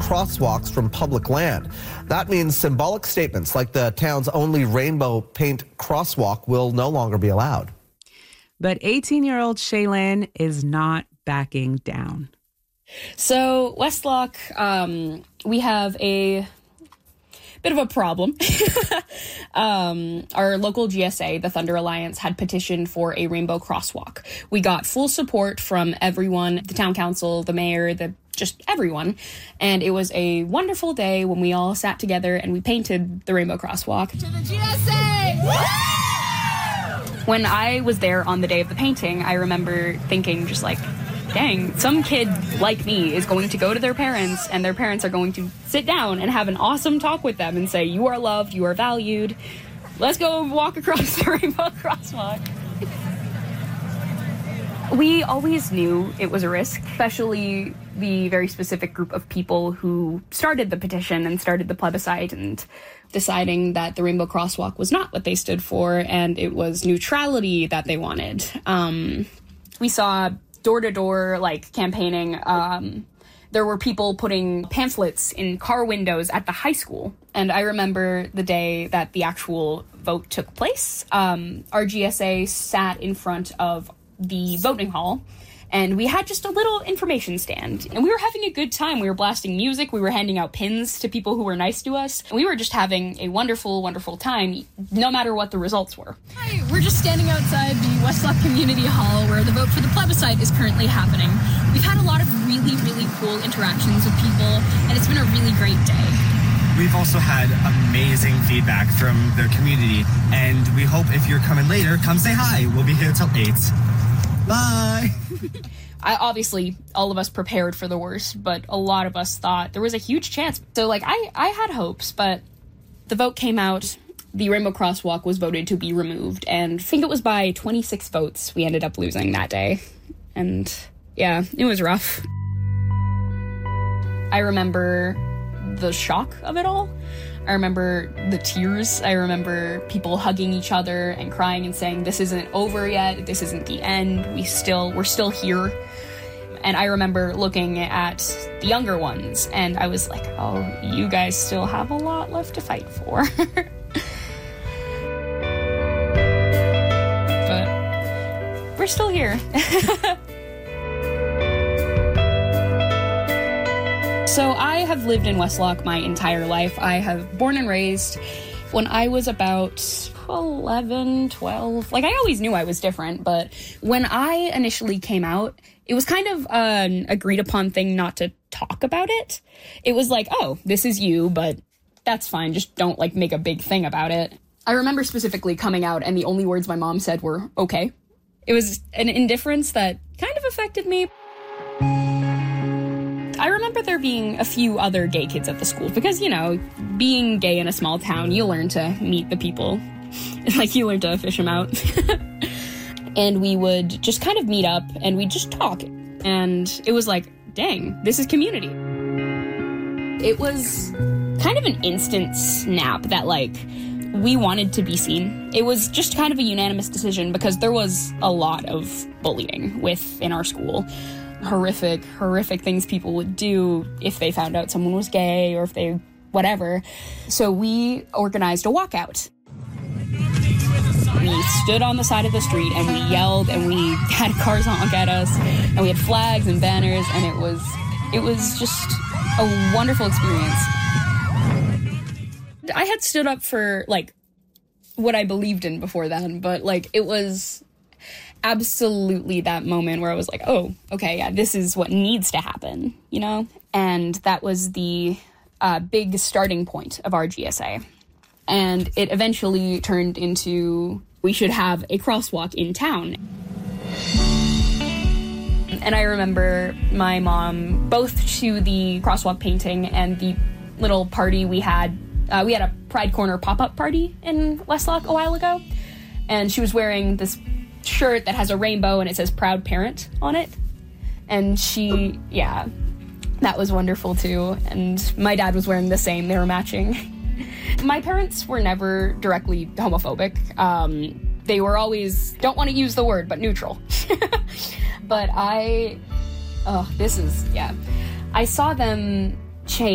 crosswalks from public land. That means symbolic statements like the town's only rainbow paint crosswalk will no longer be allowed. But 18-year-old Shaylin is not backing down. So Westlock, we have a bit of a problem. Our local GSA, the Thunder Alliance, had petitioned for a rainbow crosswalk. We got full support from everyone, the town council, the mayor, just everyone. And it was a wonderful day when we all sat together and we painted the rainbow crosswalk. To the GSA! Woo! When I was there on the day of the painting, I remember thinking just like, dang, some kid like me is going to go to their parents and their parents are going to sit down and have an awesome talk with them and say, you are loved, you are valued. Let's go walk across the rainbow crosswalk. We always knew it was a risk, especially the very specific group of people who started the petition and started the plebiscite and deciding that the rainbow crosswalk was not what they stood for and it was neutrality that they wanted. We saw door-to-door, campaigning. There were people putting pamphlets in car windows at the high school. And I remember the day that the actual vote took place. Our GSA sat in front of the voting hall, and we had just a little information stand. And we were having a good time. We were blasting music. We were handing out pins to people who were nice to us. And we were just having a wonderful, wonderful time, no matter what the results were. Hi, we're just standing outside the Westlock Community Hall where the vote for the plebiscite is currently happening. We've had a lot of really, really cool interactions with people, and it's been a really great day. We've also had amazing feedback from the community, and we hope if you're coming later, come say hi. We'll be here till 8. Bye! Obviously, all of us prepared for the worst, but a lot of us thought there was a huge chance. So, I had hopes, but the vote came out. The rainbow crosswalk was voted to be removed, and I think it was by 26 votes we ended up losing that day. And, yeah, it was rough. I remember the shock of it all. I remember the tears. I remember people hugging each other and crying and saying, this isn't over yet. This isn't the end. We're still here. And I remember looking at the younger ones and I was like, oh, you guys still have a lot left to fight for. But we're still here. So I have lived in Westlock my entire life. I have born and raised. When I was about 11, 12, I always knew I was different, but when I initially came out, it was kind of an agreed upon thing not to talk about it. It was like, oh, this is you, but that's fine. Just don't make a big thing about it. I remember specifically coming out and the only words my mom said were, okay. It was an indifference that kind of affected me. I remember there being a few other gay kids at the school because, being gay in a small town, you learn to meet the people. You learn to fish them out. And we would just kind of meet up and we'd just talk. And it was like, dang, this is community. It was kind of an instant snap that, we wanted to be seen. It was just kind of a unanimous decision because there was a lot of bullying within our school. Horrific things people would do if they found out someone was gay or if they whatever. So we organized a walkout. We stood on the side of the street and we yelled and we had cars honk at us and we had flags and banners and it was just a wonderful experience. I had stood up for what I believed in before then, but it was absolutely that moment where I was like, oh, okay, yeah, this is what needs to happen, And that was the big starting point of our GSA. And it eventually turned into, we should have a crosswalk in town. And I remember my mom, both to the crosswalk painting and the little party we had a Pride Corner pop-up party in Westlock a while ago. And she was wearing this shirt that has a rainbow and it says proud parent on it. And that was wonderful too. And my dad was wearing the same, they were matching. My parents were never directly homophobic. They were always, don't want to use the word, but neutral. But I saw them change